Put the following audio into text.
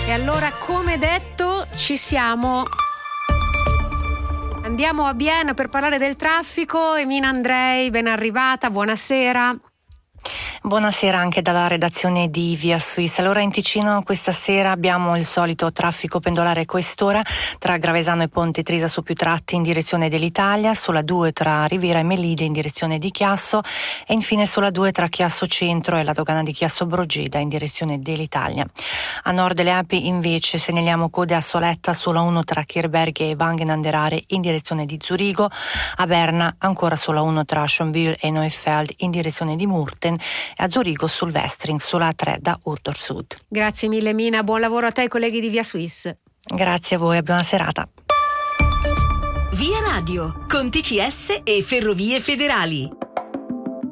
E allora, come detto, ci siamo. Andiamo a Bienne per parlare del traffico. Emina Andrei, ben arrivata, buonasera. Buonasera anche dalla redazione di Via Suisse. Allora in Ticino questa sera abbiamo il solito traffico pendolare quest'ora tra Gravesano e Ponte Trisa su più tratti in direzione dell'Italia, sulla 2 tra Riviera e Melide in direzione di Chiasso e infine sulla 2 tra Chiasso Centro e la dogana di Chiasso Brogeda in direzione dell'Italia. A nord delle Alpi invece segnaliamo code a Soletta sulla 1 tra Kirberghe e Wangen an der Aare in direzione di Zurigo, a Berna ancora sulla 1 tra Schönbühl e Neufeld in direzione di Murten e a Zurigo sul Westring sulla 3 da Urdor Sud. Grazie mille Mina, buon lavoro a te e ai colleghi di Via Suisse. Grazie a voi e buona serata. Via Radio con TCS e Ferrovie Federali.